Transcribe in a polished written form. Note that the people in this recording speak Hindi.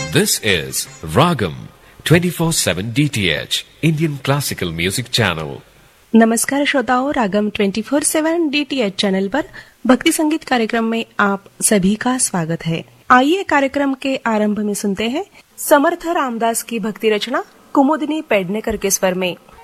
This is Ragam 24/7 DTH Indian Classical Music Channel. नमस्कार श्रोताओं, रागम 24/7 DTH चैनल पर भक्ति संगीत कार्यक्रम में आप सभी का स्वागत है। आइए कार्यक्रम के आरंभ में सुनते हैं समर्थ रामदास की भक्ति रचना कुमुदिनी पेडनेकर के स्वर में